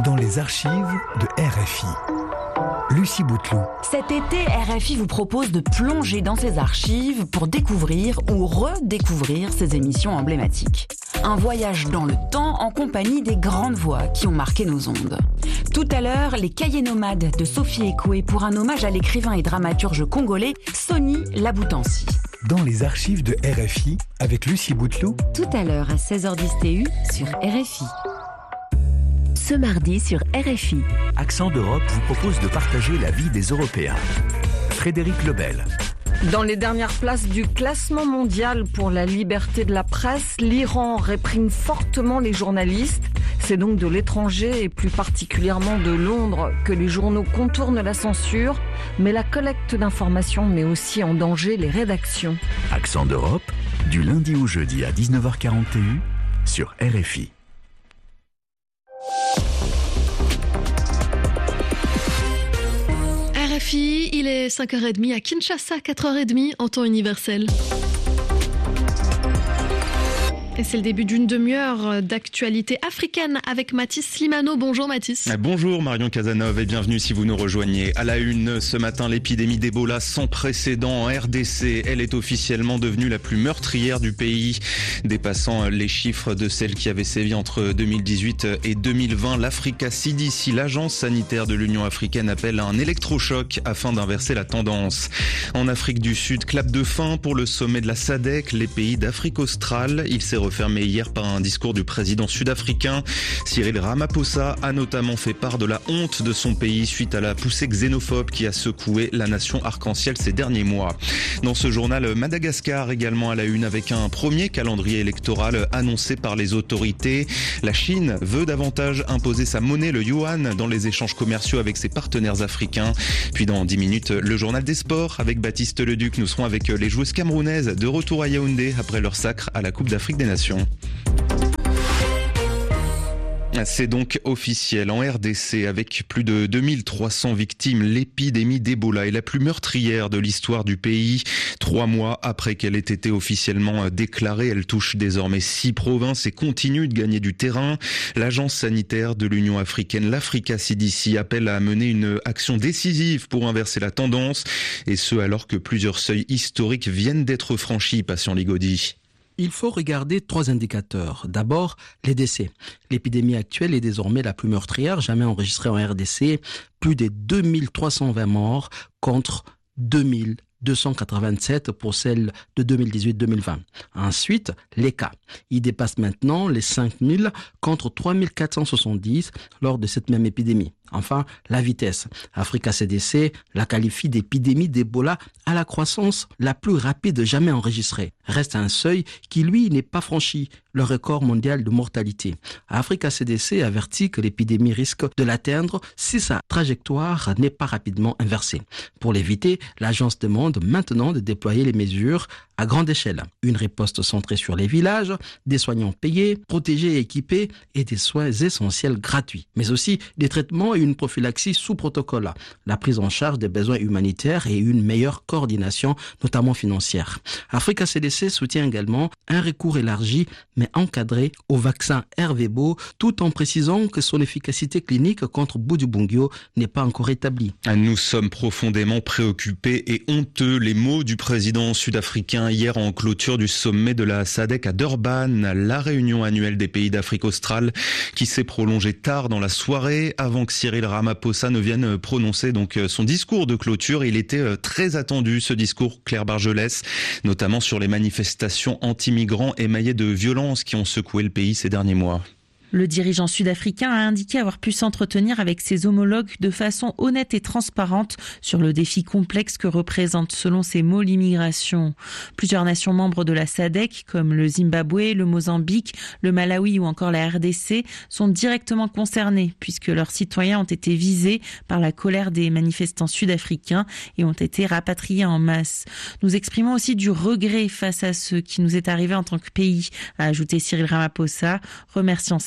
dans les archives de RFI. Lucie Bouteloup. Cet été, RFI vous propose de plonger dans ses archives pour découvrir ou redécouvrir ses émissions emblématiques. Un voyage dans le temps en compagnie des grandes voix qui ont marqué nos ondes. Tout à l'heure, les Cahiers nomades de Sophie Ekoué pour un hommage à l'écrivain et dramaturge congolais Soni Laboutansi. Dans les archives de RFI avec Lucie Bouteloup. Tout à l'heure à 16h10 TU sur RFI. Ce mardi sur RFI. Accent d'Europe vous propose de partager la vie des Européens. Frédéric Lebel. Dans les dernières places du classement mondial pour la liberté de la presse, l'Iran réprime fortement les journalistes. C'est donc de l'étranger et plus particulièrement de Londres que les journaux contournent la censure. Mais la collecte d'informations met aussi en danger les rédactions. Accent d'Europe, du lundi au jeudi à 19h40 TU sur RFI. RFI, il est 5h30 à Kinshasa, 4h30 en temps universel. Et c'est le début d'une demi-heure d'actualité africaine avec Mathis Slimano. Bonjour Mathis. Bonjour Marion Casanov et bienvenue si vous nous rejoignez. À la une ce matin, l'épidémie d'Ebola sans précédent en RDC. Elle est officiellement devenue la plus meurtrière du pays, dépassant les chiffres de celle qui avait sévi entre 2018 et 2020. L'Africa CDC, l'agence sanitaire de l'Union africaine, appelle à un électrochoc afin d'inverser la tendance. En Afrique du Sud, clap de fin pour le sommet de la SADC, les pays d'Afrique australe. Il s'est refermé hier par un discours du président sud-africain. Cyril Ramaphosa a notamment fait part de la honte de son pays suite à la poussée xénophobe qui a secoué la nation arc-en-ciel ces derniers mois. Dans ce journal, Madagascar également à la une avec un premier calendrier électoral annoncé par les autorités. La Chine veut davantage imposer sa monnaie, le yuan, dans les échanges commerciaux avec ses partenaires africains. Puis dans 10 minutes, le journal des sports avec Baptiste Leduc. Nous serons avec les joueuses camerounaises de retour à Yaoundé après leur sacre à la Coupe d'Afrique des Nations. C'est donc officiel en RDC avec plus de 2300 victimes. L'épidémie d'Ebola est la plus meurtrière de l'histoire du pays. 3 mois après qu'elle ait été officiellement déclarée, elle touche désormais 6 provinces et continue de gagner du terrain. L'agence sanitaire de l'Union africaine, l'Africa CDC, appelle à mener une action décisive pour inverser la tendance. Et ce alors que plusieurs seuils historiques viennent d'être franchis, Patient Ligodi. Il faut regarder 3 indicateurs. D'abord, les décès. L'épidémie actuelle est désormais la plus meurtrière jamais enregistrée en RDC. Plus de 2320 morts contre 2287 pour celle de 2018-2020. Ensuite, les cas. Ils dépassent maintenant les 5000 contre 3470 lors de cette même épidémie. Enfin, la vitesse. Africa CDC la qualifie d'épidémie d'Ebola à la croissance la plus rapide jamais enregistrée. Reste un seuil qui, lui, n'est pas franchi, le record mondial de mortalité. Africa CDC avertit que l'épidémie risque de l'atteindre si sa trajectoire n'est pas rapidement inversée. Pour l'éviter, l'agence demande maintenant de déployer les mesures à grande échelle. Une riposte centrée sur les villages, des soignants payés, protégés et équipés et des soins essentiels gratuits. Mais aussi des traitements et une prophylaxie sous protocole, la prise en charge des besoins humanitaires et une meilleure coordination, notamment financière. Africa CDC soutient également un recours élargi mais encadré au vaccin Ervebo, tout en précisant que son efficacité clinique contre Bundibugyo n'est pas encore établie. Nous sommes profondément préoccupés et honteux. Les mots du président sud-africain hier en clôture du sommet de la SADC à Durban, la réunion annuelle des pays d'Afrique australe qui s'est prolongée tard dans la soirée avant que Cyril Ramaphosa ne vienne prononcer donc son discours de clôture. Il était très attendu, ce discours, Claire Bargelès, notamment sur les manifestations anti-migrants émaillées de violences qui ont secoué le pays ces derniers mois. Le dirigeant sud-africain a indiqué avoir pu s'entretenir avec ses homologues de façon honnête et transparente sur le défi complexe que représente, selon ses mots, l'immigration. Plusieurs nations membres de la SADC, comme le Zimbabwe, le Mozambique, le Malawi ou encore la RDC, sont directement concernés puisque leurs citoyens ont été visés par la colère des manifestants sud-africains et ont été rapatriés en masse. Nous exprimons aussi du regret face à ce qui nous est arrivé en tant que pays, a ajouté Cyril Ramaphosa, remerciant ses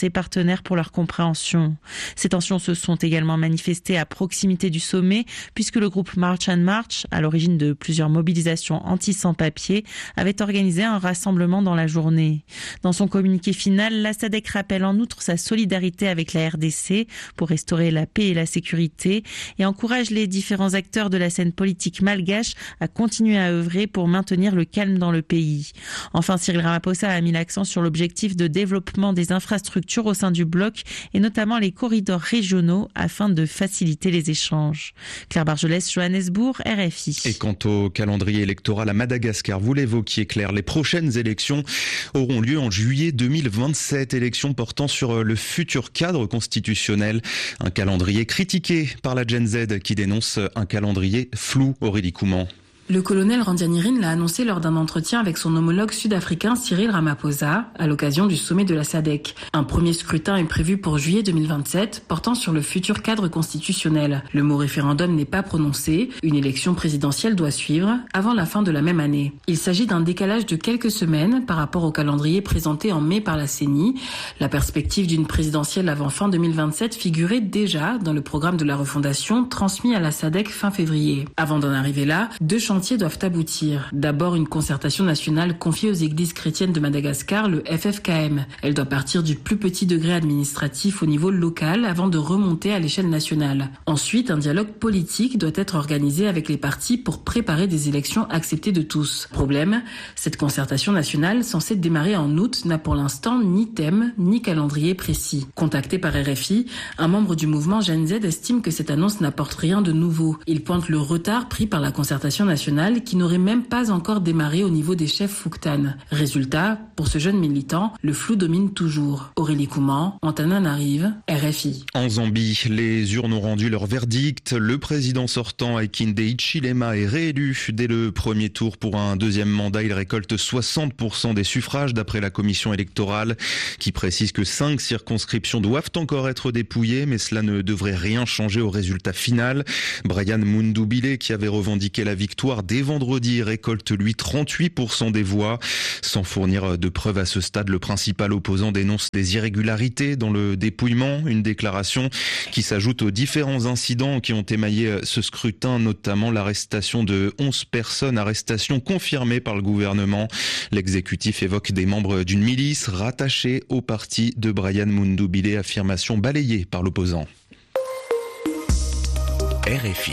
des partenaires pour leur compréhension. Ces tensions se sont également manifestées à proximité du sommet, puisque le groupe March and March, à l'origine de plusieurs mobilisations anti-sans-papiers, avait organisé un rassemblement dans la journée. Dans son communiqué final, la SADC rappelle en outre sa solidarité avec la RDC pour restaurer la paix et la sécurité et encourage les différents acteurs de la scène politique malgache à continuer à œuvrer pour maintenir le calme dans le pays. Enfin, Cyril Ramaphosa a mis l'accent sur l'objectif de développement des infrastructures au sein du bloc et notamment les corridors régionaux afin de faciliter les échanges. Claire Bargelès, Johannesburg, RFI. Et quant au calendrier électoral à Madagascar, vous l'évoquiez Claire, les prochaines élections auront lieu en juillet 2027, élections portant sur le futur cadre constitutionnel. Un calendrier critiqué par la Gen Z qui dénonce un calendrier flou. Aurélie Couman. Le colonel Randrianirine l'a annoncé lors d'un entretien avec son homologue sud-africain Cyril Ramaphosa à l'occasion du sommet de la SADC. Un premier scrutin est prévu pour juillet 2027 portant sur le futur cadre constitutionnel. Le mot référendum n'est pas prononcé. Une élection présidentielle doit suivre avant la fin de la même année. Il s'agit d'un décalage de quelques semaines par rapport au calendrier présenté en mai par la CENI. La perspective d'une présidentielle avant fin 2027 figurait déjà dans le programme de la refondation transmis à la SADC fin février. Avant d'en arriver là, deux chantiers doivent aboutir. D'abord, une concertation nationale confiée aux églises chrétiennes de Madagascar, le FFKM. Elle doit partir du plus petit degré administratif au niveau local avant de remonter à l'échelle nationale. Ensuite, un dialogue politique doit être organisé avec les partis pour préparer des élections acceptées de tous. Problème, cette concertation nationale, censée démarrer en août, n'a pour l'instant ni thème, ni calendrier précis. Contacté par RFI, un membre du mouvement Gen Z estime que cette annonce n'apporte rien de nouveau. Il pointe le retard pris par la concertation nationale qui n'aurait même pas encore démarré au niveau des chefs Fouktan. Résultat, pour ce jeune militant, le flou domine toujours. Aurélie Couman, Antananarive, RFI. En Zambie, les urnes ont rendu leur verdict. Le président sortant, Hakainde Hichilema, est réélu dès le premier tour pour un deuxième mandat. Il récolte 60% des suffrages d'après la commission électorale qui précise que 5 circonscriptions doivent encore être dépouillées, mais cela ne devrait rien changer au résultat final. Brian Mundubile, qui avait revendiqué la victoire dès vendredi, récolte lui 38% des voix. Sans fournir de preuves à ce stade, le principal opposant dénonce des irrégularités dans le dépouillement. Une déclaration qui s'ajoute aux différents incidents qui ont émaillé ce scrutin, notamment l'arrestation de 11 personnes, arrestation confirmée par le gouvernement. L'exécutif évoque des membres d'une milice rattachée au parti de Brian Mundubile, affirmation balayée par l'opposant. RFI.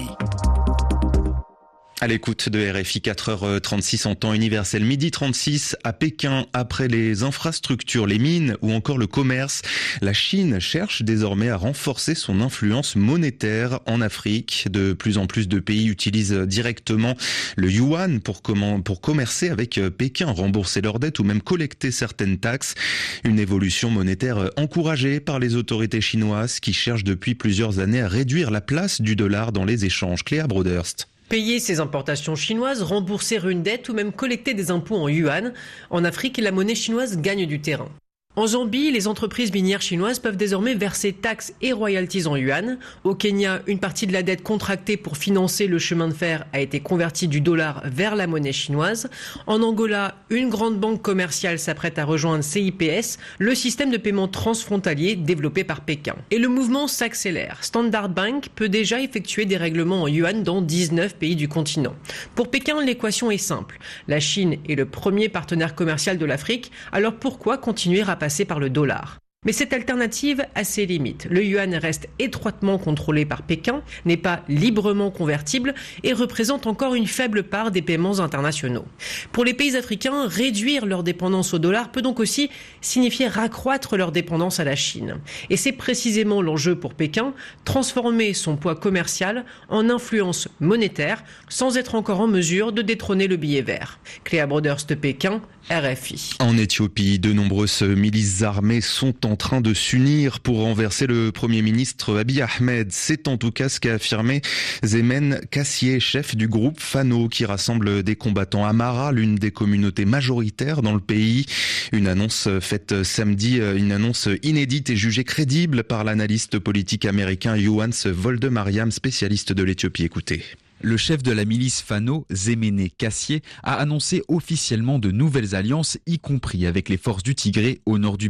À l'écoute de RFI, 4h36 en temps universel, midi 36 à Pékin. Après les infrastructures, les mines ou encore le commerce, la Chine cherche désormais à renforcer son influence monétaire en Afrique. De plus en plus de pays utilisent directement le yuan pour commercer avec Pékin, rembourser leurs dettes ou même collecter certaines taxes. Une évolution monétaire encouragée par les autorités chinoises qui cherchent depuis plusieurs années à réduire la place du dollar dans les échanges. Cléa Broderst. Payer ses importations chinoises, rembourser une dette ou même collecter des impôts en yuan. En Afrique, la monnaie chinoise gagne du terrain. En Zambie, les entreprises minières chinoises peuvent désormais verser taxes et royalties en yuan. Au Kenya, une partie de la dette contractée pour financer le chemin de fer a été convertie du dollar vers la monnaie chinoise. En Angola, une grande banque commerciale s'apprête à rejoindre CIPS, le système de paiement transfrontalier développé par Pékin. Et le mouvement s'accélère. Standard Bank peut déjà effectuer des règlements en yuan dans 19 pays du continent. Pour Pékin, l'équation est simple. La Chine est le premier partenaire commercial de l'Afrique, alors pourquoi continuer à passer par le dollar ? Mais cette alternative a ses limites. Le yuan reste étroitement contrôlé par Pékin, n'est pas librement convertible et représente encore une faible part des paiements internationaux. Pour les pays africains, réduire leur dépendance au dollar peut donc aussi signifier raccroître leur dépendance à la Chine. Et c'est précisément l'enjeu pour Pékin, transformer son poids commercial en influence monétaire sans être encore en mesure de détrôner le billet vert. Cléa Broders de Pékin, RFI. En Éthiopie, de nombreuses milices armées sont en train de s'unir pour renverser le Premier ministre Abiy Ahmed. C'est en tout cas ce qu'a affirmé Zemen Kassié, chef du groupe Fano, qui rassemble des combattants Amhara, l'une des communautés majoritaires dans le pays. Une annonce faite samedi, une annonce inédite et jugée crédible par l'analyste politique américain Yohannes Voldemariam, spécialiste de l'Éthiopie. Écoutez. Le chef de la milice Fano, Zemene Kassié, a annoncé officiellement de nouvelles alliances, y compris avec les forces du Tigré au nord du pays.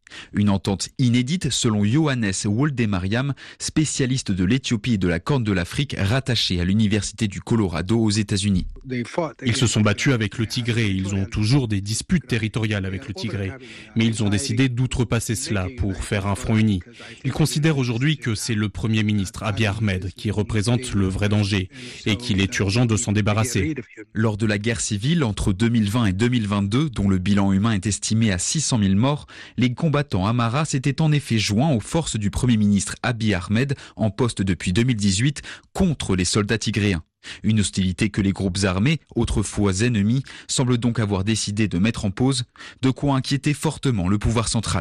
Une entente inédite selon Johannes Woldemariam, spécialiste de l'Éthiopie et de la Corne de l'Afrique, rattaché à l'Université du Colorado aux États-Unis. Ils se sont battus avec le Tigré, ils ont toujours des disputes territoriales avec le Tigré, mais ils ont décidé d'outrepasser cela pour faire un front uni. Ils considèrent aujourd'hui que c'est le Premier ministre Abiy Ahmed qui représente le vrai danger et qu'il est urgent de s'en débarrasser. Lors de la guerre civile entre 2020 et 2022, dont le bilan humain est estimé à 600 000 morts, les combattants Amhara s'étaient en effet joints aux forces du Premier ministre Abiy Ahmed, en poste depuis 2018, contre les soldats tigréens. Une hostilité que les groupes armés, autrefois ennemis, semblent donc avoir décidé de mettre en pause, de quoi inquiéter fortement le pouvoir central.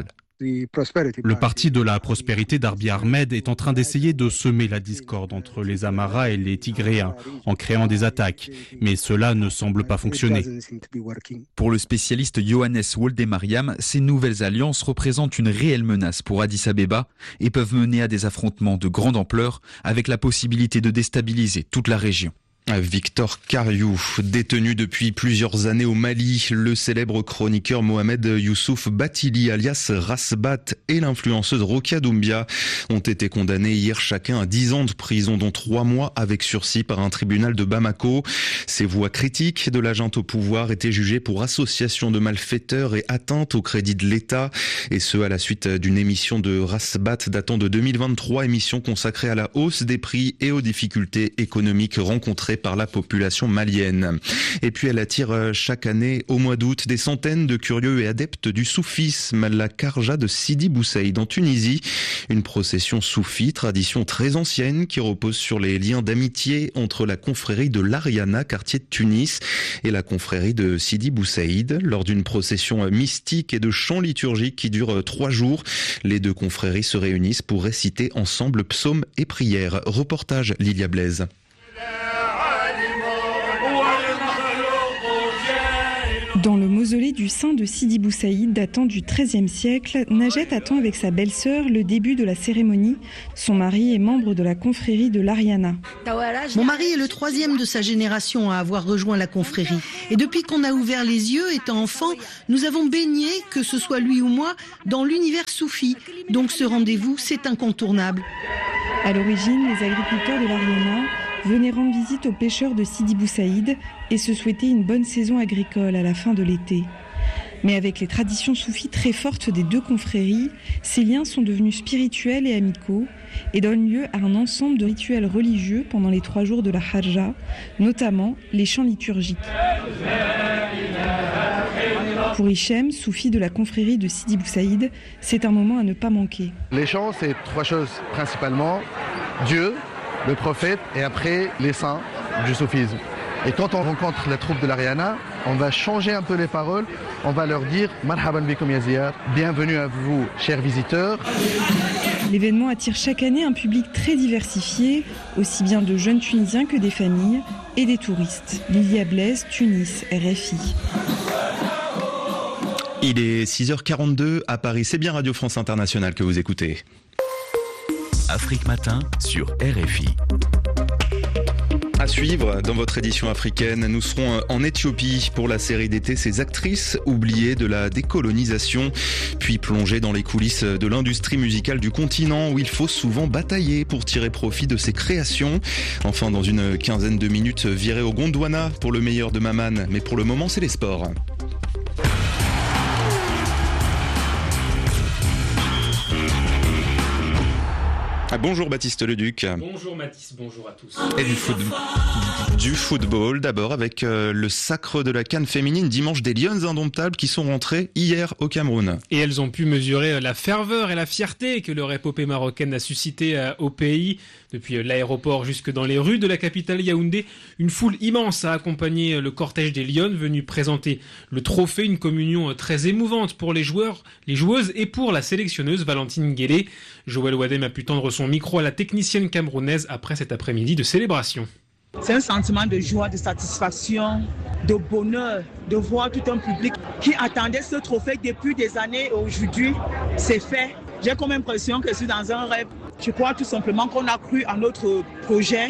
Le parti de la prospérité d'Abiy Ahmed est en train d'essayer de semer la discorde entre les Amhara et les Tigréens en créant des attaques, mais cela ne semble pas fonctionner. Pour le spécialiste Johannes Woldemariam, ces nouvelles alliances représentent une réelle menace pour Addis Abeba et peuvent mener à des affrontements de grande ampleur avec la possibilité de déstabiliser toute la région. Victor Kariou, détenu depuis plusieurs années au Mali, le célèbre chroniqueur Mohamed Youssouf Batili alias Rasbat et l'influenceuse Rokia Doumbia ont été condamnés hier chacun à 10 ans de prison, dont 3 mois avec sursis par un tribunal de Bamako. Ces voix critiques de la junte au pouvoir étaient jugées pour association de malfaiteurs et atteinte au crédit de l'État, et ce à la suite d'une émission de Rasbat datant de 2023, émission consacrée à la hausse des prix et aux difficultés économiques rencontrées par la population malienne. Et puis elle attire chaque année au mois d'août des centaines de curieux et adeptes du soufisme à la Kharja de Sidi Bou Saïd en Tunisie. Une procession soufie, tradition très ancienne qui repose sur les liens d'amitié entre la confrérie de l'Ariana, quartier de Tunis, et la confrérie de Sidi Bou Saïd. Lors d'une procession mystique et de chants liturgiques qui dure 3 jours, les deux confréries se réunissent pour réciter ensemble psaumes et prières. Reportage Lilia Blaise. Dans le mausolée du saint de Sidi Bou Saïd datant du XIIIe siècle, Najet attend avec sa belle-sœur le début de la cérémonie. Son mari est membre de la confrérie de l'Ariana. Mon mari est le 3e de sa génération à avoir rejoint la confrérie. Et depuis qu'on a ouvert les yeux, étant enfant, nous avons baigné, que ce soit lui ou moi, dans l'univers soufi. Donc ce rendez-vous, c'est incontournable. À l'origine, les agriculteurs de l'Ariana venaient rendre visite aux pêcheurs de Sidi Bou Saïd et se souhaiter une bonne saison agricole à la fin de l'été. Mais avec les traditions soufis très fortes des deux confréries, ces liens sont devenus spirituels et amicaux et donnent lieu à un ensemble de rituels religieux pendant les 3 jours de la Kharja, notamment les chants liturgiques. Pour Hichem, soufi de la confrérie de Sidi Bou Saïd, c'est un moment à ne pas manquer. Les chants, c'est 3 choses principalement. Dieu, le prophète et après les saints du soufisme. Et quand on rencontre la troupe de l'Ariana, on va changer un peu les paroles, on va leur dire « Marhaban bikoum ya ziyar », bienvenue à vous, chers visiteurs. L'événement attire chaque année un public très diversifié, aussi bien de jeunes Tunisiens que des familles et des touristes. Lilia Blaise, Tunis, RFI. Il est 6h42 à Paris, c'est bien Radio France Internationale que vous écoutez. Afrique Matin sur RFI. À suivre dans votre édition africaine, nous serons en Éthiopie pour la série d'été Ces actrices oubliées de la décolonisation, puis plonger dans les coulisses de l'industrie musicale du continent où il faut souvent batailler pour tirer profit de ses créations. Enfin, dans une quinzaine de minutes, virer au Gondwana pour le meilleur de Maman, mais pour le moment, c'est les sports. Bonjour Baptiste Leduc. Bonjour Mathis, bonjour à tous. Et du football d'abord avec le sacre de la CAN féminine dimanche, des Lions indomptables qui sont rentrées hier au Cameroun. Et elles ont pu mesurer la ferveur et la fierté que leur épopée marocaine a suscité au pays. Depuis l'aéroport jusque dans les rues de la capitale Yaoundé, une foule immense a accompagné le cortège des Lions venu présenter le trophée, une communion très émouvante pour les joueurs, les joueuses et pour la sélectionneuse Valentine Guélé. Joël Wadem a pu tendre son micro à la technicienne camerounaise après cet après-midi de célébration. C'est un sentiment de joie, de satisfaction, de bonheur, de voir tout un public qui attendait ce trophée depuis des années et aujourd'hui, c'est fait. J'ai comme impression que je suis dans un rêve. Je crois tout simplement qu'on a cru à notre projet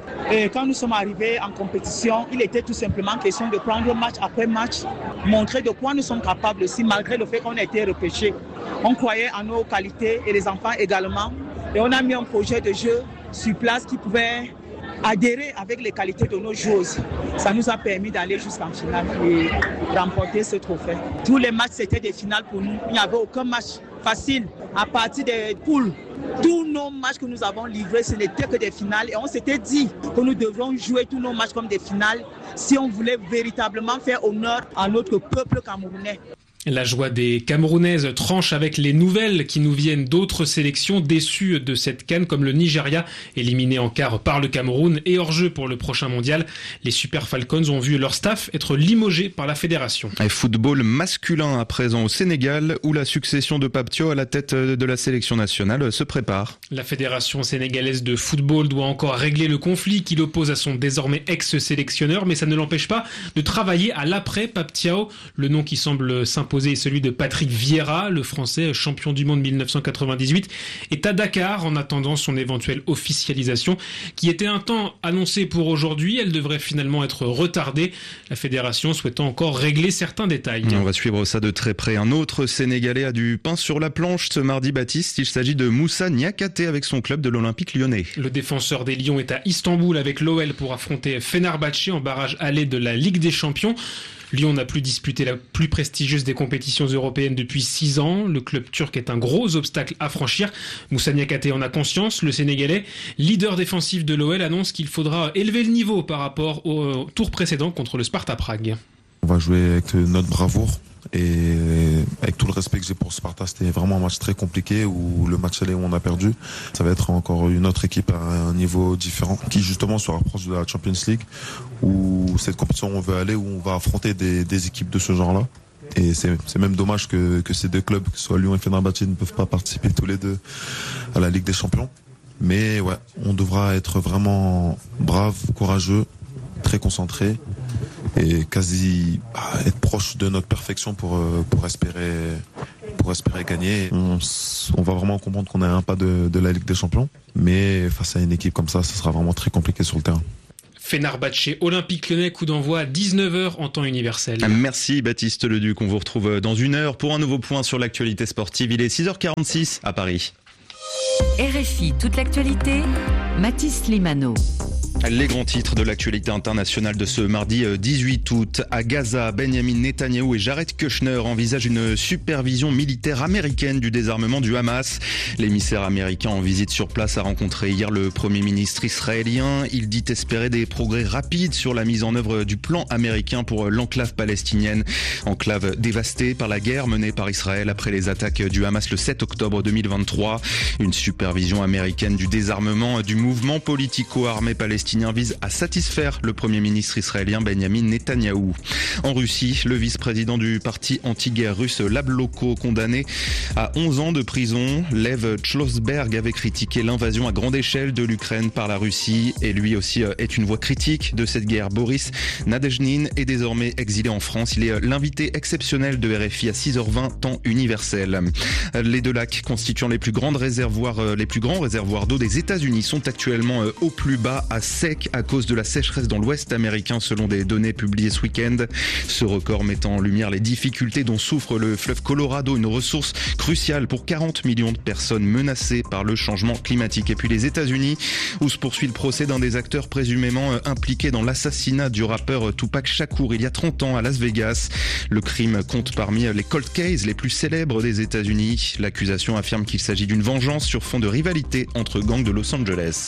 Et quand nous sommes arrivés en compétition, il était tout simplement question de prendre match après match, montrer de quoi nous sommes capables aussi, malgré le fait qu'on a été repêchés. On croyait en nos qualités et les enfants également. Et on a mis un projet de jeu sur place qui pouvait adhérer avec les qualités de nos joueuses. Ça nous a permis d'aller jusqu'en finale et remporter ce trophée. Tous les matchs, c'était des finales pour nous. Il n'y avait aucun match facile. À partir des poules, tous nos matchs que nous avons livrés, ce n'était que des finales. Et on s'était dit que nous devrions jouer tous nos matchs comme des finales si on voulait véritablement faire honneur à notre peuple camerounais. La joie des Camerounaises tranche avec les nouvelles qui nous viennent d'autres sélections déçues de cette CAN, comme le Nigeria, éliminé en quart par le Cameroun et hors jeu pour le prochain mondial. Les Super Falcons ont vu leur staff être limogé par la fédération. Et football masculin à présent au Sénégal, où la succession de Pape Thiaw à la tête de la sélection nationale se prépare. La fédération sénégalaise de football doit encore régler le conflit qui l'oppose à son désormais ex-sélectionneur, mais ça ne l'empêche pas de travailler à l'après Pape Thiaw. Le nom qui semble s'imposer est celui de Patrick Vieira, le Français champion du monde 1998, est à Dakar en attendant son éventuelle officialisation, qui était un temps annoncé pour aujourd'hui. Elle devrait finalement être retardée, la fédération souhaitant encore régler certains détails. On va suivre ça de très près. Un autre Sénégalais a du pain sur la planche ce mardi, Baptiste. Il s'agit de Moussa Niakhaté avec son club de l'Olympique Lyonnais. Le défenseur des Lions est à Istanbul avec l'OL pour affronter Fenerbahçe en barrage aller de la Ligue des Champions. Lyon n'a plus disputé la plus prestigieuse des compétitions européennes depuis 6 ans. Le club turc est un gros obstacle à franchir. Moussa Niakhaté en a conscience. Le Sénégalais, leader défensif de l'OL, annonce qu'il faudra élever le niveau par rapport au tour précédent contre le Sparta Prague. On va jouer avec notre bravoure et avec tout le respect que j'ai pour Sparta, c'était vraiment un match très compliqué où le match aller où on a perdu. Ça va être encore une autre équipe à un niveau différent qui justement se rapproche de la Champions League où cette compétition où on veut aller, où on va affronter des équipes de ce genre-là. Et c'est même dommage que ces deux clubs, que ce soit Lyon et Fenerbahçe, ne peuvent pas participer tous les deux à la Ligue des Champions. Mais ouais, on devra être vraiment brave, courageux, très concentré et quasi être proche de notre perfection pour espérer gagner. On va vraiment comprendre qu'on est à un pas de la Ligue des Champions, mais face à une équipe comme ça sera vraiment très compliqué sur le terrain. Fenerbahçe, Olympique Lyonnais, coup d'envoi à 19h en temps universel. Merci Baptiste Leduc, on vous retrouve dans 1 heure pour un nouveau point sur l'actualité sportive. Il est 6h46 à Paris. RFI, toute l'actualité, Mathis Slimano. Les grands titres de l'actualité internationale de ce mardi 18 août. À Gaza, Benjamin Netanyahou et Jared Kushner envisagent une supervision militaire américaine du désarmement du Hamas. L'émissaire américain en visite sur place a rencontré hier le Premier ministre israélien. Il dit espérer des progrès rapides sur la mise en œuvre du plan américain pour l'enclave palestinienne. Enclave dévastée par la guerre menée par Israël après les attaques du Hamas le 7 octobre 2023. Une supervision américaine du désarmement du mouvement politico-armé palestinien vise à satisfaire le Premier ministre israélien Benjamin Netanyahou. En Russie, le vice-président du parti anti-guerre russe Yabloko, condamné à 11 ans de prison, Lev Chlosberg avait critiqué l'invasion à grande échelle de l'Ukraine par la Russie et lui aussi est une voix critique de cette guerre. Boris Nadejnin est désormais exilé en France. Il est l'invité exceptionnel de RFI à 6h20 temps universel. Les deux lacs constituant les plus grands réservoirs d'eau des États-Unis sont actuellement au plus bas à sec à cause de la sécheresse dans l'Ouest américain selon des données publiées ce week-end. Ce record met en lumière les difficultés dont souffre le fleuve Colorado, une ressource cruciale pour 40 millions de personnes menacées par le changement climatique. Et puis les États-Unis où se poursuit le procès d'un des acteurs présumément impliqués dans l'assassinat du rappeur Tupac Shakur il y a 30 ans à Las Vegas. Le crime compte parmi les cold cases les plus célèbres des États-Unis. L'accusation affirme qu'il s'agit d'une vengeance sur fond de rivalité entre gangs de Los Angeles.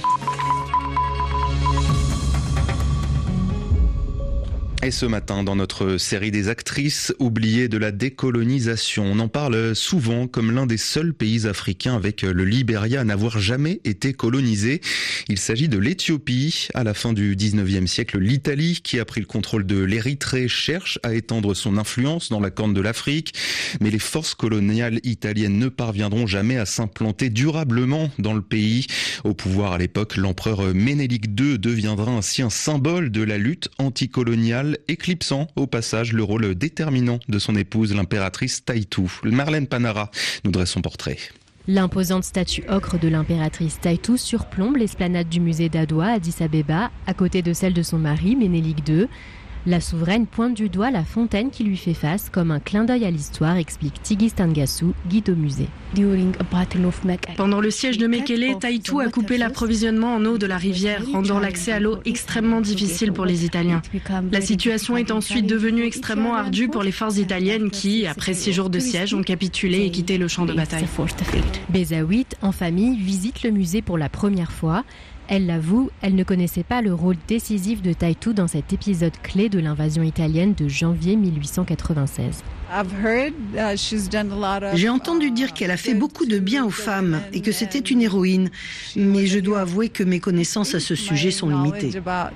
Et ce matin, dans notre série des actrices oubliées de la décolonisation, on en parle souvent comme l'un des seuls pays africains avec le Libéria à n'avoir jamais été colonisé. Il s'agit de l'Éthiopie. À la fin du 19e siècle, l'Italie, qui a pris le contrôle de l'Érythrée, cherche à étendre son influence dans la Corne de l'Afrique. Mais les forces coloniales italiennes ne parviendront jamais à s'implanter durablement dans le pays. Au pouvoir à l'époque, l'empereur Ménélique II deviendra ainsi un symbole de la lutte anticoloniale, éclipsant au passage le rôle déterminant de son épouse, l'impératrice Taïtou. Marlène Panara nous dresse son portrait. L'imposante statue ocre de l'impératrice Taitu surplombe l'esplanade du musée d'Adwa à Addis Abeba, à côté de celle de son mari Ménélique II. La souveraine pointe du doigt la fontaine qui lui fait face comme un clin d'œil à l'histoire, explique Tigis Tangassou, guide au musée. Pendant le siège de Mekele, Taitu a coupé l'approvisionnement en eau de la rivière, rendant l'accès à l'eau extrêmement difficile pour les Italiens. La situation est ensuite devenue extrêmement ardue pour les forces italiennes qui, après 6 jours de siège, ont capitulé et quitté le champ de bataille. Bezawit, en famille, visite le musée pour la première fois. Elle l'avoue, elle ne connaissait pas le rôle décisif de Taitu dans cet épisode clé de l'invasion italienne de janvier 1896. J'ai entendu dire qu'elle a fait beaucoup de bien aux femmes et que c'était une héroïne, mais je dois avouer que mes connaissances à ce sujet sont limitées.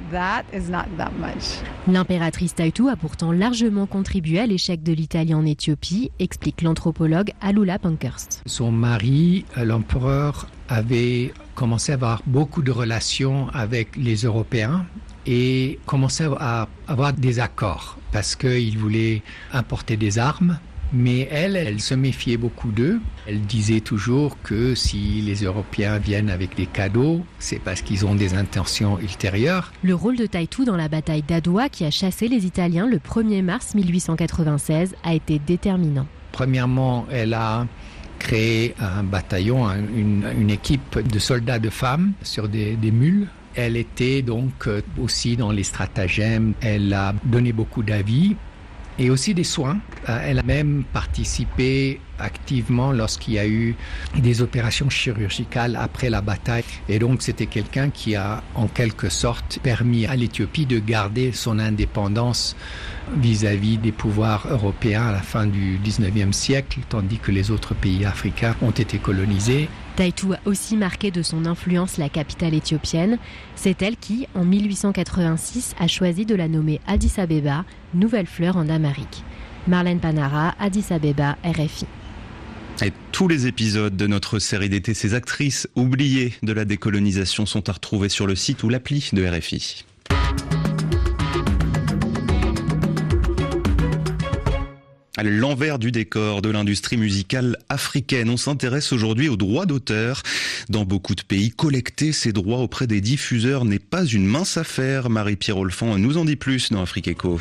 L'impératrice Taitu a pourtant largement contribué à l'échec de l'Italie en Éthiopie, explique l'anthropologue Alula Pankhurst. Son mari, l'empereur, avait commencé à avoir beaucoup de relations avec les Européens et commençait à avoir des accords parce qu'il voulait importer des armes. Mais elle se méfiait beaucoup d'eux. Elle disait toujours que si les Européens viennent avec des cadeaux, c'est parce qu'ils ont des intentions ultérieures. Le rôle de Taitu dans la bataille d'Adwa, qui a chassé les Italiens le 1er mars 1896, a été déterminant. Premièrement, elle a créé un bataillon, une équipe de soldats de femmes sur des mules. Elle était donc aussi dans les stratagèmes. Elle a donné beaucoup d'avis et aussi des soins. Elle a même participé activement lorsqu'il y a eu des opérations chirurgicales après la bataille. Et donc c'était quelqu'un qui a en quelque sorte permis à l'Éthiopie de garder son indépendance vis-à-vis des pouvoirs européens à la fin du 19e siècle, tandis que les autres pays africains ont été colonisés. Taitu a aussi marqué de son influence la capitale éthiopienne. C'est elle qui, en 1886, a choisi de la nommer Addis Abeba, nouvelle fleur en Amérique. Marlène Panara, Addis Abeba, RFI. Et tous les épisodes de notre série d'été, ces actrices oubliées de la décolonisation sont à retrouver sur le site ou l'appli de RFI. L'envers du décor de l'industrie musicale africaine. On s'intéresse aujourd'hui aux droits d'auteur. Dans beaucoup de pays, collecter ces droits auprès des diffuseurs n'est pas une mince affaire. Marie-Pierre Olfan nous en dit plus dans Afrique Eco.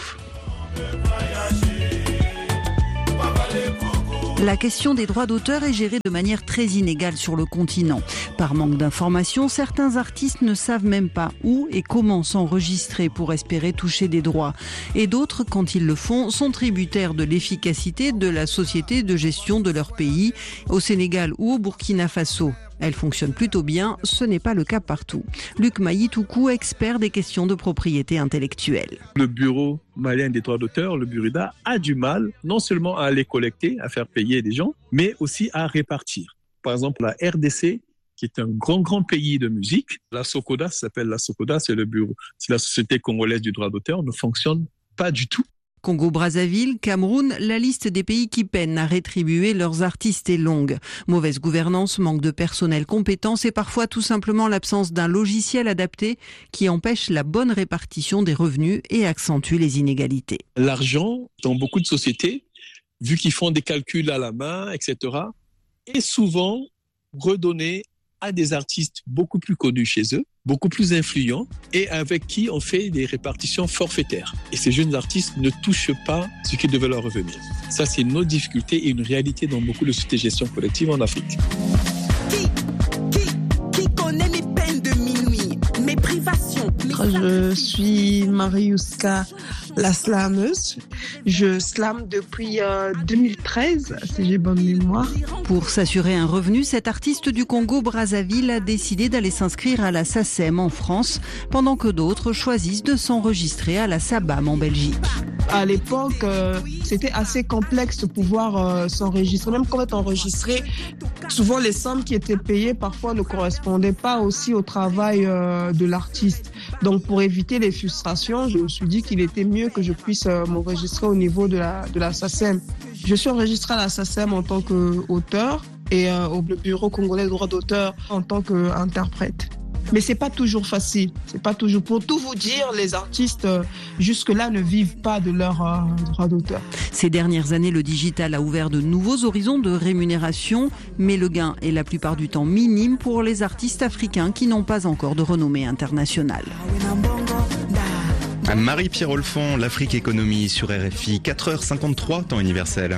La question des droits d'auteur est gérée de manière très inégale sur le continent. Par manque d'informations, certains artistes ne savent même pas où et comment s'enregistrer pour espérer toucher des droits. Et d'autres, quand ils le font, sont tributaires de l'efficacité de la société de gestion de leur pays, au Sénégal ou au Burkina Faso. Elle fonctionne plutôt bien, ce n'est pas le cas partout. Luc Maïtoukou, expert des questions de propriété intellectuelle. Le bureau malien des droits d'auteur, le Burida, a du mal non seulement à les collecter, à faire payer des gens, mais aussi à répartir. Par exemple, la RDC, qui est un grand pays de musique, la SOCODA, ça s'appelle la SOCODA, c'est le bureau, c'est la Société congolaise du droit d'auteur, ne fonctionne pas du tout. Congo-Brazzaville, Cameroun, la liste des pays qui peinent à rétribuer leurs artistes est longue. Mauvaise gouvernance, manque de personnel compétent et parfois tout simplement l'absence d'un logiciel adapté qui empêche la bonne répartition des revenus et accentue les inégalités. L'argent, dans beaucoup de sociétés, vu qu'ils font des calculs à la main, etc., est souvent redonné à des artistes beaucoup plus connus chez eux, beaucoup plus influents et avec qui on fait des répartitions forfaitaires. Et ces jeunes artistes ne touchent pas ce qui devait leur revenir. Ça, c'est une autre difficulté et une réalité dans beaucoup de sociétés de gestion collective en Afrique. Qui connaît mes peines de minuit, mes privations? Je suis Mariuska, la slameuse. Je slame depuis 2013, si j'ai bonne mémoire. Pour s'assurer un revenu, cet artiste du Congo-Brazzaville a décidé d'aller s'inscrire à la SACEM en France, pendant que d'autres choisissent de s'enregistrer à la SABAM en Belgique. À l'époque, c'était assez complexe de pouvoir s'enregistrer. Même quand on est enregistré, souvent les sommes qui étaient payées parfois ne correspondaient pas aussi au travail de l'artiste. Donc pour éviter les frustrations, je me suis dit qu'il était mieux que je puisse m'enregistrer au niveau de la SACEM. Je suis enregistrée à la SACEM en tant qu'auteur et au Bureau congolais de droits d'auteur en tant qu'interprète. Mais c'est pas toujours facile. C'est pas toujours. Pour tout vous dire, les artistes jusque-là ne vivent pas de leurs droits d'auteur. Ces dernières années, le digital a ouvert de nouveaux horizons de rémunération, mais le gain est la plupart du temps minime pour les artistes africains qui n'ont pas encore de renommée internationale. Marie-Pierre Olfan, l'Afrique Économie sur RFI, 4h53, temps universel.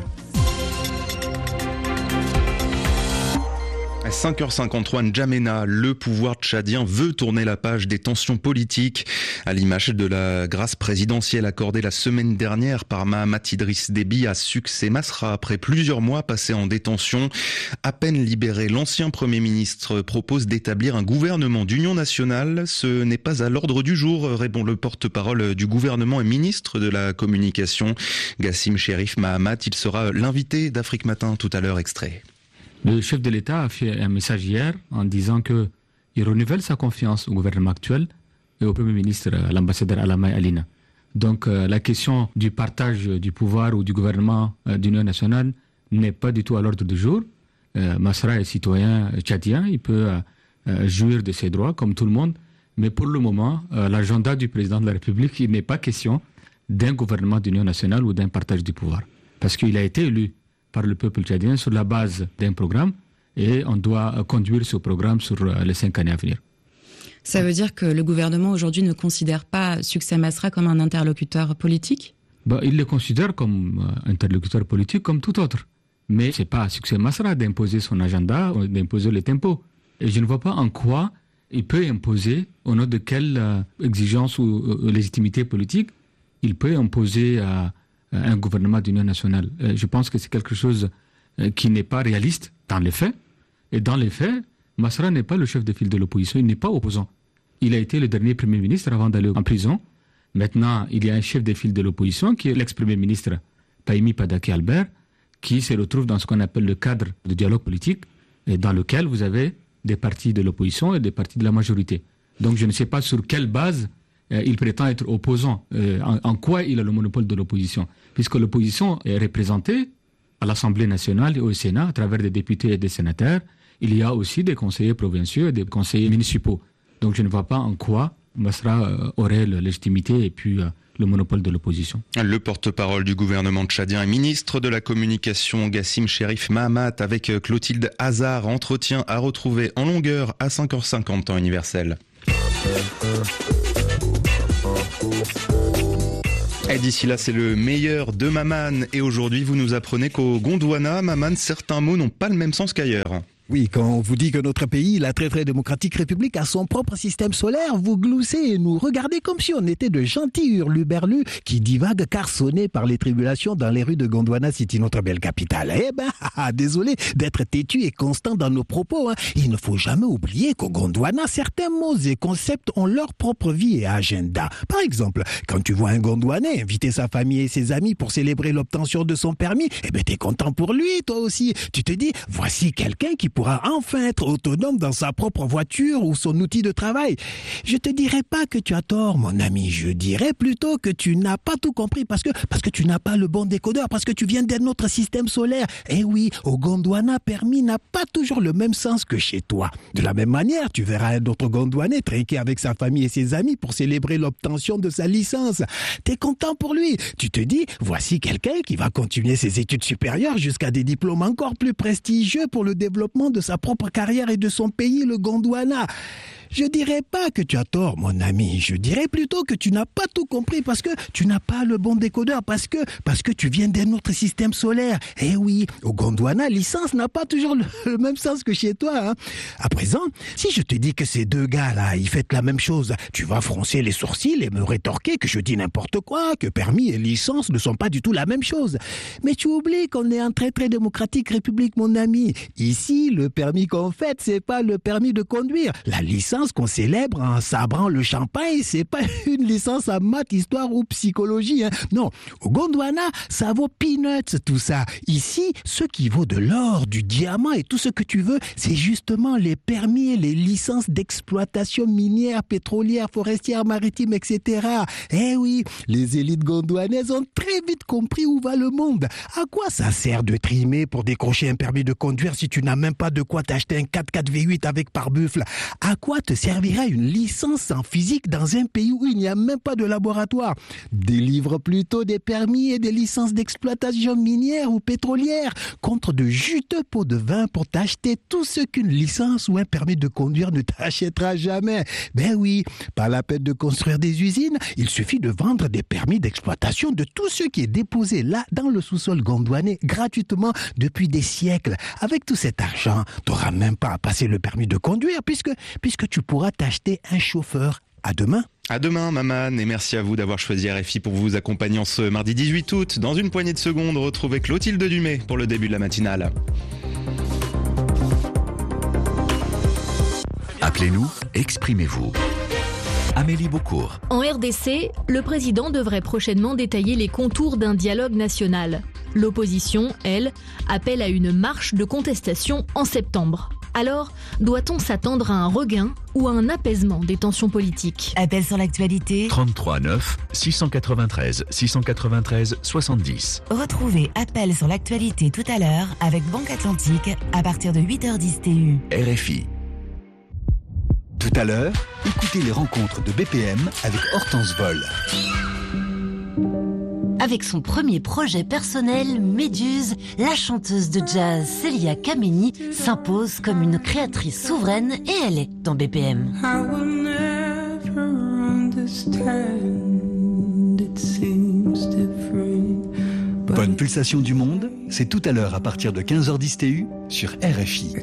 5h53, N'Djamena, le pouvoir tchadien veut tourner la page des tensions politiques à l'image de la grâce présidentielle accordée la semaine dernière par Mahamat Idriss Déby à Succès Masra après plusieurs mois passés en détention. À peine libéré, l'ancien Premier ministre propose d'établir un gouvernement d'union nationale. Ce n'est pas à l'ordre du jour, répond le porte-parole du gouvernement et ministre de la communication, Gassim Cherif Mahamat. Il sera l'invité d'Afrique Matin tout à l'heure, extrait. Le chef de l'État a fait un message hier en disant qu'il renouvelle sa confiance au gouvernement actuel et au Premier ministre, l'ambassadeur Alamay Alina. Donc la question du partage du pouvoir ou du gouvernement d'union nationale n'est pas du tout à l'ordre du jour. Masra est citoyen tchadien, il peut jouir de ses droits comme tout le monde. Mais pour le moment, l'agenda du président de la République, il n'est pas question d'un gouvernement d'union nationale ou d'un partage du pouvoir. Parce qu'il a été élu par le peuple tchadien sur la base d'un programme et on doit conduire ce programme sur les 5 années à venir. Ça veut dire que le gouvernement aujourd'hui ne considère pas Succès Masra comme un interlocuteur politique ? Il le considère comme interlocuteur politique comme tout autre. Mais ce n'est pas à Succès Masra d'imposer son agenda ou d'imposer les tempos. Et je ne vois pas en quoi il peut imposer, au nom de quelle exigence ou légitimité politique, il peut imposer un gouvernement d'union nationale. Je pense que c'est quelque chose qui n'est pas réaliste dans les faits. Et dans les faits, Masra n'est pas le chef de file de l'opposition, il n'est pas opposant. Il a été le dernier Premier ministre avant d'aller en prison. Maintenant, il y a un chef de file de l'opposition qui est l'ex-Premier ministre Pahimi Padaki Albert, qui se retrouve dans ce qu'on appelle le cadre de dialogue politique, et dans lequel vous avez des partis de l'opposition et des partis de la majorité. Donc je ne sais pas sur quelle base il prétend être opposant, en quoi il a le monopole de l'opposition, puisque l'opposition est représentée à l'Assemblée nationale et au Sénat à travers des députés et des sénateurs. Il y a aussi des conseillers provinciaux et des conseillers municipaux. Donc je ne vois pas en quoi Masra aurait la légitimité et puis le monopole de l'opposition. Le porte-parole du gouvernement tchadien et ministre de la communication Gassim Cherif Mahamat avec Clotilde Hazard. Entretien à retrouver en longueur à 5h50 temps universel. Et d'ici là, c'est le meilleur de Maman. Et aujourd'hui, vous nous apprenez qu'au Gondwana, Maman, certains mots n'ont pas le même sens qu'ailleurs. Oui, quand on vous dit que notre pays, la très très démocratique République, a son propre système solaire, vous gloussez et nous regardez comme si on était de gentils hurluberlus qui divaguent carsonnés par les tribulations dans les rues de Gondwana City, notre belle capitale. Désolé d'être têtu et constant dans nos propos. Il ne faut jamais oublier qu'au Gondwana, certains mots et concepts ont leur propre vie et agenda. Par exemple, quand tu vois un Gondwanais inviter sa famille et ses amis pour célébrer l'obtention de son permis, t'es content pour lui, toi aussi. Tu te dis, voici quelqu'un qui pourra enfin être autonome dans sa propre voiture ou son outil de travail. Je te dirais pas que tu as tort, mon ami. Je dirais plutôt que tu n'as pas tout compris parce que tu n'as pas le bon décodeur, parce que tu viens d'un autre système solaire. Et oui, au Gondwana, permis n'a pas toujours le même sens que chez toi. De la même manière, tu verras un autre Gondwanais trinquer avec sa famille et ses amis pour célébrer l'obtention de sa licence. T'es content pour lui. Tu te dis, voici quelqu'un qui va continuer ses études supérieures jusqu'à des diplômes encore plus prestigieux pour le développement de sa propre carrière et de son pays, le Gondwana. Je dirais pas que tu as tort, mon ami. Je dirais plutôt que tu n'as pas tout compris parce que tu n'as pas le bon décodeur, parce que tu viens d'un autre système solaire. Eh oui, au Gondwana, licence n'a pas toujours le même sens que chez toi. À présent, si je te dis que ces deux gars-là, ils font la même chose, tu vas froncer les sourcils et me rétorquer que je dis n'importe quoi, que permis et licence ne sont pas du tout la même chose. Mais tu oublies qu'on est en très très démocratique république, mon ami. Ici, le permis qu'on fait, c'est pas le permis de conduire. La licence qu'on célèbre en sabrant le champagne, c'est pas une licence en maths, histoire ou psychologie. Non, au Gondwana, ça vaut peanuts tout ça. Ici, ce qui vaut de l'or, du diamant et tout ce que tu veux, c'est justement les permis et les licences d'exploitation minière, pétrolière, forestière, maritime, etc. Eh oui, les élites gondwanaises ont très vite compris où va le monde. À quoi ça sert de trimer pour décrocher un permis de conduire si tu n'as même pas de quoi t'acheter un 4x4 V8 avec pare-buffle? À quoi te te servira une licence en physique dans un pays où il n'y a même pas de laboratoire. Délivre plutôt des permis et des licences d'exploitation minière ou pétrolière contre de juteux pots de vin pour t'acheter tout ce qu'une licence ou un permis de conduire ne t'achètera jamais. Ben oui, pas la peine de construire des usines, il suffit de vendre des permis d'exploitation de tout ce qui est déposé là dans le sous-sol gondouanais gratuitement depuis des siècles. Avec tout cet argent, tu n'auras même pas à passer le permis de conduire puisque tu pourras t'acheter un chauffeur. À demain. À demain, Maman, et merci à vous d'avoir choisi RFI pour vous accompagner en ce mardi 18 août. Dans une poignée de secondes, retrouvez Clotilde Dumais pour le début de la matinale. Appelez-nous, exprimez-vous. Amélie Beaucourt. En RDC, le président devrait prochainement détailler les contours d'un dialogue national. L'opposition, elle, appelle à une marche de contestation en septembre. Alors, doit-on s'attendre à un regain ou à un apaisement des tensions politiques ? Appel sur l'actualité. 33 9 693 693 70. Retrouvez Appel sur l'actualité tout à l'heure avec Banque Atlantique à partir de 8h10 TU. RFI. Tout à l'heure, écoutez les rencontres de BPM avec Hortense Vol. Avec son premier projet personnel, Méduse, la chanteuse de jazz Célia Kameni s'impose comme une créatrice souveraine et elle est dans BPM. Bonne pulsation du monde, c'est tout à l'heure à partir de 15h10 TU sur RFI.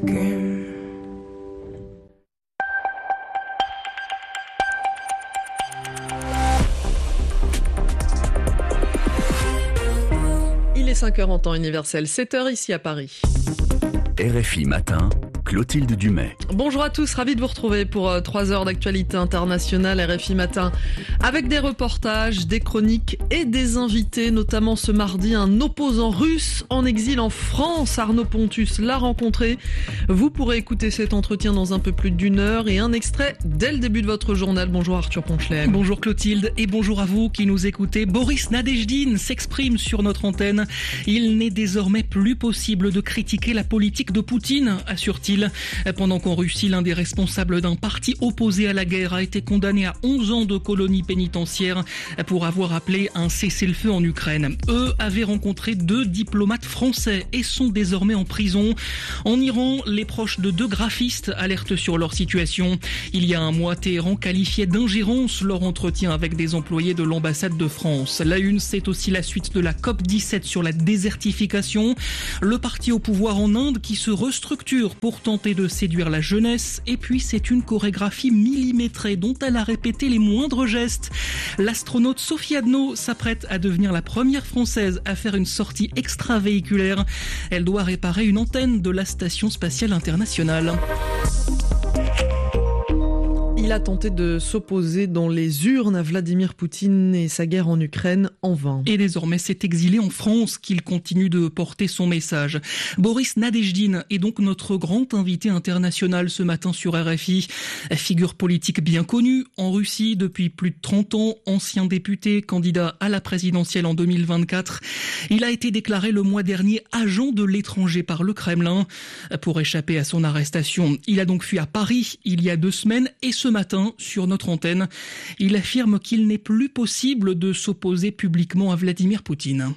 Il est 5h en temps universel, 7h ici à Paris. RFI Matin, Clotilde Dumais. Bonjour à tous, ravi de vous retrouver pour 3 heures d'actualité internationale RFI Matin. Avec des reportages, des chroniques et des invités, notamment ce mardi, un opposant russe en exil en France. Arnaud Pontus l'a rencontré. Vous pourrez écouter cet entretien dans un peu plus d'1 heure et un extrait dès le début de votre journal. Bonjour Arthur Ponchelet. Bonjour Clotilde et bonjour à vous qui nous écoutez. Boris Nadejdine s'exprime sur notre antenne. Il n'est désormais plus possible de critiquer la politique de Poutine, assure-t-il. Pendant qu'en Russie, l'un des responsables d'un parti opposé à la guerre a été condamné à 11 ans de colonie pénitentiaire pour avoir appelé un cessez-le-feu en Ukraine. Eux avaient rencontré 2 diplomates français et sont désormais en prison. En Iran, les proches de 2 graphistes alertent sur leur situation. Il y a un mois, Téhéran qualifiait d'ingérence leur entretien avec des employés de l'ambassade de France. La une, c'est aussi la suite de la COP17 sur la désertification. Le parti au pouvoir en Inde qui se restructure pour tenter de séduire la jeunesse. Et puis c'est une chorégraphie millimétrée dont elle a répété les moindres gestes. L'astronaute Sophie Adno s'apprête à devenir la première française à faire une sortie extravéhiculaire. Elle doit réparer une antenne de la Station spatiale internationale. Il a tenté de s'opposer dans les urnes à Vladimir Poutine et sa guerre en Ukraine en vain. Et désormais, c'est exilé en France qu'il continue de porter son message. Boris Nadejdine est donc notre grand invité international ce matin sur RFI. Figure politique bien connue en Russie depuis plus de 30 ans, ancien député, candidat à la présidentielle en 2024. Il a été déclaré le mois dernier agent de l'étranger par le Kremlin. Pour échapper à son arrestation, il a donc fui à Paris il y a 2 semaines et ce matin, sur notre antenne, il affirme qu'il n'est plus possible de s'opposer publiquement à Vladimir Poutine.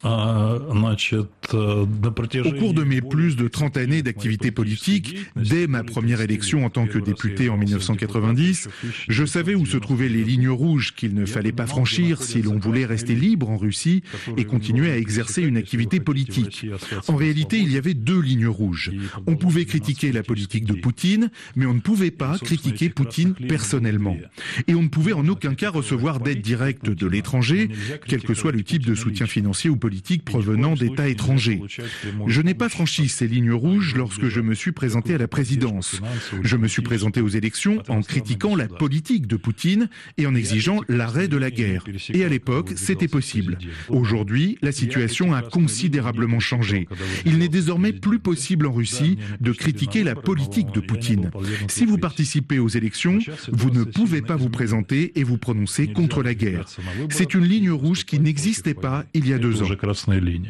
Au cours de mes plus de 30 années d'activité politique, dès ma première élection en tant que député en 1990, je savais où se trouvaient les lignes rouges qu'il ne fallait pas franchir si l'on voulait rester libre en Russie et continuer à exercer une activité politique. En réalité, il y avait 2 lignes rouges. On pouvait critiquer la politique de Poutine, mais on ne pouvait pas critiquer Poutine personnellement. Et on ne pouvait en aucun cas recevoir d'aide directe de l'étranger, quel que soit le type de soutien financier ou politique provenant d'États étrangers. Je n'ai pas franchi ces lignes rouges lorsque je me suis présenté à la présidence. Je me suis présenté aux élections en critiquant la politique de Poutine et en exigeant l'arrêt de la guerre. Et à l'époque, c'était possible. Aujourd'hui, la situation a considérablement changé. Il n'est désormais plus possible en Russie de critiquer la politique de Poutine. Si vous participez aux élections, vous ne pouvez pas vous présenter et vous prononcer contre la guerre. C'est une ligne rouge qui n'existait pas il y a 2 ans.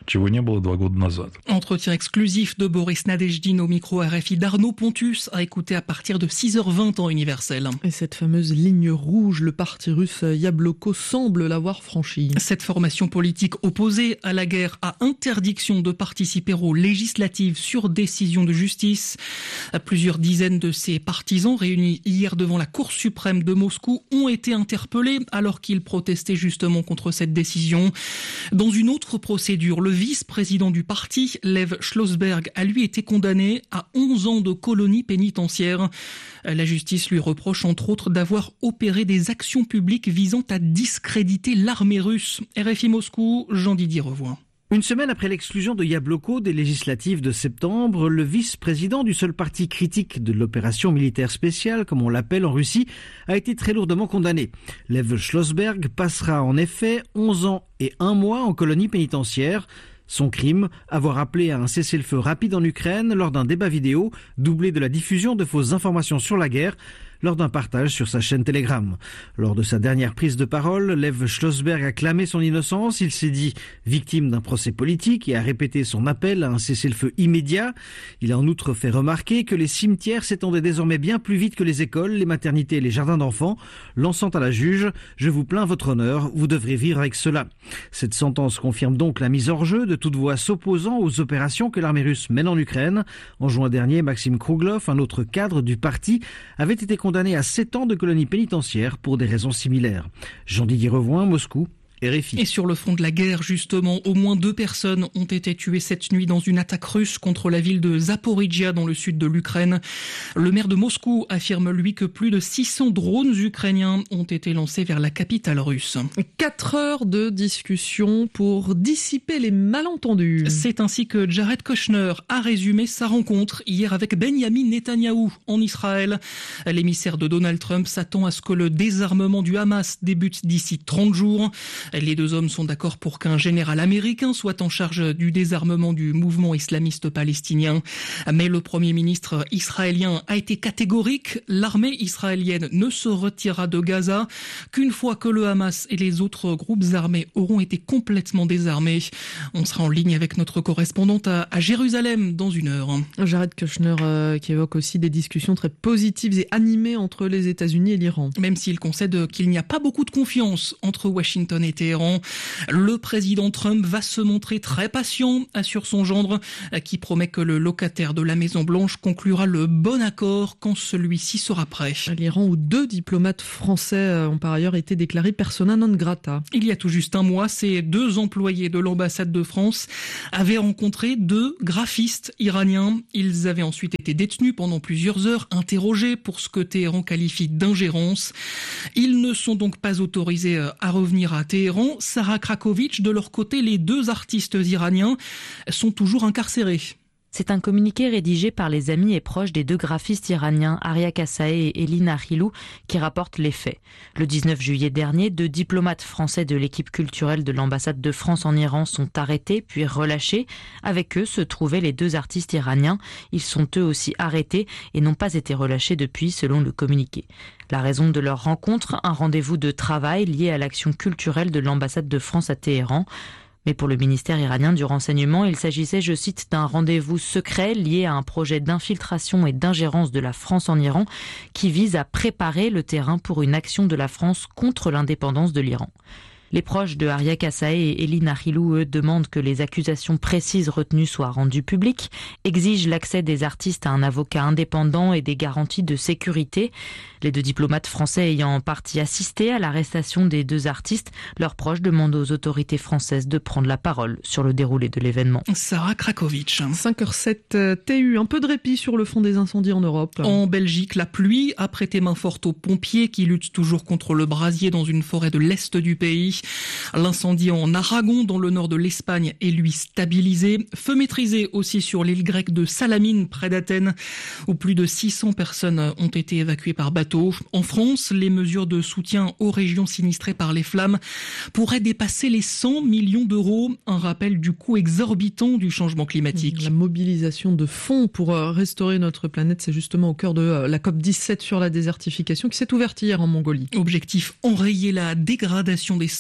Entretien exclusif de Boris Nadezhdin au micro RFI d'Arnaud Pontus, à écouter à partir de 6h20 en universel. Et cette fameuse ligne rouge, le parti russe Yabloko semble l'avoir franchie. Cette formation politique opposée à la guerre a interdiction de participer aux législatives sur décision de justice. Plusieurs dizaines de ses partisans réunis hier devant la Cour suprême de Moscou ont été interpellés alors qu'ils protestaient justement contre cette décision. Dans une autre procédure, le vice-président du parti, Lev Schlossberg, a lui été condamné à 11 ans de colonie pénitentiaire. La justice lui reproche entre autres d'avoir opéré des actions publiques visant à discréditer l'armée russe. RFI Moscou, Jean-Didier Revoix. Une semaine après l'exclusion de Yabloko des législatives de septembre, le vice-président du seul parti critique de l'opération militaire spéciale, comme on l'appelle en Russie, a été très lourdement condamné. Lev Schlossberg passera en effet 11 ans et 1 mois en colonie pénitentiaire. Son crime, avoir appelé à un cessez-le-feu rapide en Ukraine lors d'un débat vidéo, doublé de la diffusion de fausses informations sur la guerre, lors d'un partage sur sa chaîne Telegram. Lors de sa dernière prise de parole, Lev Schlossberg a clamé son innocence. Il s'est dit victime d'un procès politique et a répété son appel à un cessez-le-feu immédiat. Il a en outre fait remarquer que les cimetières s'étendaient désormais bien plus vite que les écoles, les maternités et les jardins d'enfants, lançant à la juge « Je vous plains votre honneur, vous devrez vivre avec cela ». Cette sentence confirme donc la mise hors jeu de toute voix s'opposant aux opérations que l'armée russe mène en Ukraine. En juin dernier, Maxime Kruglov, un autre cadre du parti, avait été condamné à 7 ans de colonie pénitentiaire pour des raisons similaires. Jean-Didier Revoin, Moscou. RFI. Et sur le front de la guerre, justement, au moins 2 personnes ont été tuées cette nuit dans une attaque russe contre la ville de Zaporijia dans le sud de l'Ukraine. Le maire de Moscou affirme, lui, que plus de 600 drones ukrainiens ont été lancés vers la capitale russe. 4 heures de discussion pour dissiper les malentendus. C'est ainsi que Jared Kushner a résumé sa rencontre hier avec Benyamin Netanyahou en Israël. L'émissaire de Donald Trump s'attend à ce que le désarmement du Hamas débute d'ici 30 jours. Les 2 hommes sont d'accord pour qu'un général américain soit en charge du désarmement du mouvement islamiste palestinien. Mais le Premier ministre israélien a été catégorique. L'armée israélienne ne se retirera de Gaza qu'une fois que le Hamas et les autres groupes armés auront été complètement désarmés. On sera en ligne avec notre correspondante à Jérusalem dans 1 heure. Jared Kushner qui évoque aussi des discussions très positives et animées entre les États-Unis et l'Iran. Même s'il concède qu'il n'y a pas beaucoup de confiance entre Washington et Téhéran. Le président Trump va se montrer très patient, assure son gendre, qui promet que le locataire de la Maison-Blanche conclura le bon accord quand celui-ci sera prêt. L'Iran, où 2 diplomates français ont par ailleurs été déclarés persona non grata. Il y a tout juste 1 mois, ces 2 employés de l'ambassade de France avaient rencontré 2 graphistes iraniens. Ils avaient ensuite été détenus pendant plusieurs heures, interrogés pour ce que Téhéran qualifie d'ingérence. Ils ne sont donc pas autorisés à revenir à Téhéran. Sarah Krakowicz, de leur côté, les 2 artistes iraniens sont toujours incarcérés. C'est un communiqué rédigé par les amis et proches des 2 graphistes iraniens, Arya Kassaei et Elina Rilou, qui rapportent les faits. Le 19 juillet dernier, 2 diplomates français de l'équipe culturelle de l'ambassade de France en Iran sont arrêtés puis relâchés. Avec eux se trouvaient les 2 artistes iraniens. Ils sont eux aussi arrêtés et n'ont pas été relâchés depuis, selon le communiqué. La raison de leur rencontre, un rendez-vous de travail lié à l'action culturelle de l'ambassade de France à Téhéran. Mais pour le ministère iranien du renseignement, il s'agissait, je cite, d'un rendez-vous secret lié à un projet d'infiltration et d'ingérence de la France en Iran qui vise à préparer le terrain pour une action de la France contre l'indépendance de l'Iran. Les proches de Arya Kassaei et Elina Rilou, eux, demandent que les accusations précises retenues soient rendues publiques, exigent l'accès des artistes à un avocat indépendant et des garanties de sécurité. Les 2 diplomates français ayant en partie assisté à l'arrestation des 2 artistes, leurs proches demandent aux autorités françaises de prendre la parole sur le déroulé de l'événement. Sarah Krakowicz. 5h07 TU, un peu de répit sur le fond des incendies en Europe. En Belgique, la pluie a prêté main forte aux pompiers qui luttent toujours contre le brasier dans une forêt de l'est du pays. L'incendie en Aragon, dans le nord de l'Espagne, est lui stabilisé. Feu maîtrisé aussi sur l'île grecque de Salamine, près d'Athènes, où plus de 600 personnes ont été évacuées par bateau. En France, les mesures de soutien aux régions sinistrées par les flammes pourraient dépasser les 100 millions d'euros. Un rappel du coût exorbitant du changement climatique. La mobilisation de fonds pour restaurer notre planète, c'est justement au cœur de la COP17 sur la désertification qui s'est ouverte hier en Mongolie. Objectif, enrayer la dégradation des sols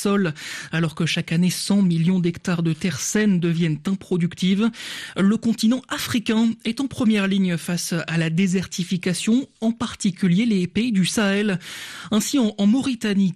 sol, alors que chaque année 100 millions d'hectares de terres saines deviennent improductives. Le continent africain est en première ligne face à la désertification, en particulier les pays du Sahel. Ainsi, en Mauritanie,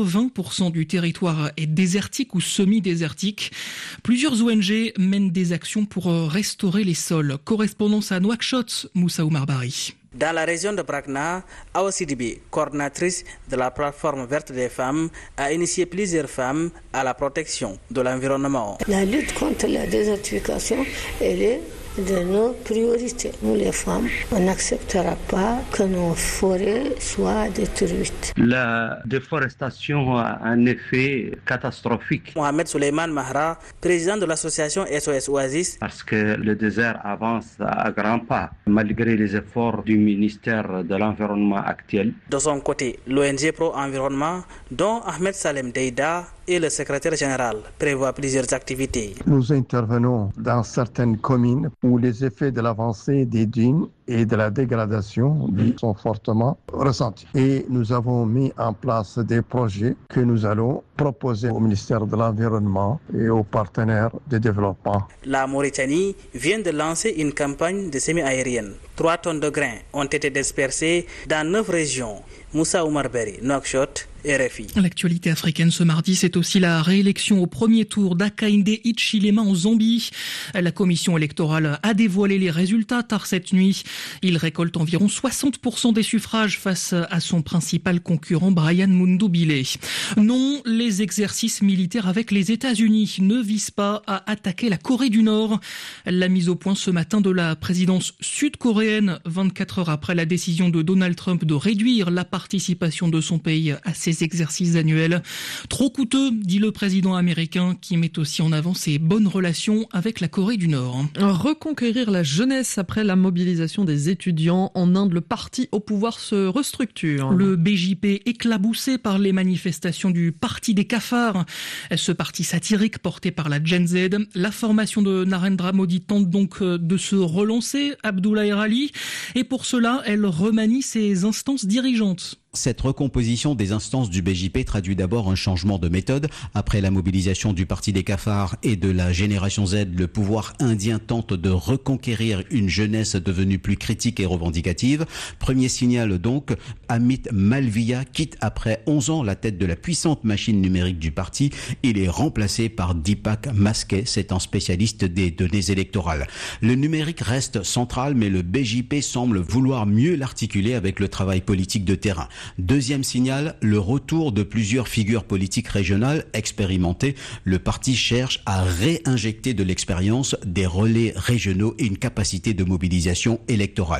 80% du territoire est désertique ou semi-désertique. Plusieurs ONG mènent des actions pour restaurer les sols. Correspondance à Nouakchott, Moussa Oumar Bari. Dans la région de Brakna, Awa Sidibé, coordinatrice de la plateforme verte des femmes, a initié plusieurs femmes à la protection de l'environnement. La lutte contre la désertification, elle est de nos priorités. Nous les femmes, on n'acceptera pas que nos forêts soient détruites. La déforestation a un effet catastrophique. Mohamed Souleyman Mahra, président de l'association SOS Oasis. Parce que le désert avance à grands pas, malgré les efforts du ministère de l'Environnement actuel. De son côté, l'ONG Pro Environnement, dont Ahmed Salem Deida et le secrétaire général, prévoit plusieurs activités. Nous intervenons dans certaines communes où les effets de l'avancée des dunes et de la dégradation sont fortement ressentis. Et nous avons mis en place des projets que nous allons proposer au ministère de l'Environnement et aux partenaires de développement. La Mauritanie vient de lancer une campagne de semis aérienne. 3 tonnes de grains ont été dispersées dans 9 régions. Moussa Oumar Bari, Nouakchott, RFI. L'actualité africaine ce mardi, c'est aussi la réélection au premier tour d'Hakainde Hichilema en Zambie. La commission électorale a dévoilé les résultats tard cette nuit. Il récolte environ 60% des suffrages face à son principal concurrent Brian Mundubile. Non, les exercices militaires avec les États-Unis ne visent pas à attaquer la Corée du Nord. La mise au point ce matin de la présidence sud-coréenne, 24 heures après la décision de Donald Trump de réduire la participation de son pays à ces exercices annuels. Trop coûteux, dit le président américain, qui met aussi en avant ses bonnes relations avec la Corée du Nord. Reconquérir la jeunesse après la mobilisation des étudiants en Inde, le parti au pouvoir se restructure. Le BJP éclaboussé par les manifestations du Parti des cafards. Ce parti satirique porté par la Gen Z. La formation de Narendra Modi tente donc de se relancer, Abdoulaye Ali, et pour cela, elle remanie ses instances dirigeantes. Cette recomposition des instances du BJP traduit d'abord un changement de méthode. Après la mobilisation du Parti des cafards et de la génération Z, le pouvoir indien tente de reconquérir une jeunesse devenue plus critique et revendicative. Premier signal donc, Amit Malviya quitte après 11 ans la tête de la puissante machine numérique du parti. Il est remplacé par Deepak Maskey, c'est un spécialiste des données électorales. Le numérique reste central, mais le BJP semble vouloir mieux l'articuler avec le travail politique de terrain. Deuxième signal, le retour de plusieurs figures politiques régionales expérimentées. Le parti cherche à réinjecter de l'expérience, des relais régionaux et une capacité de mobilisation électorale.